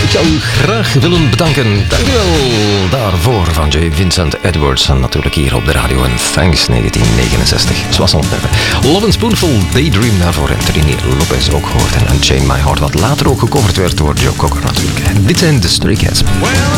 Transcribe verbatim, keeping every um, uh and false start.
ik jou graag willen bedanken. Dankjewel daarvoor van J. Vincent Edwards. En natuurlijk hier op de radio en Thanks negentien negenenzestig. Zoals al Love and Spoonful, Daydream daarvoor. En Trini Lopez ook gehoord. En Unchain My Heart, wat later ook gecoverd werd door Joe Cocker natuurlijk. Dit zijn de Stray Cats. Well,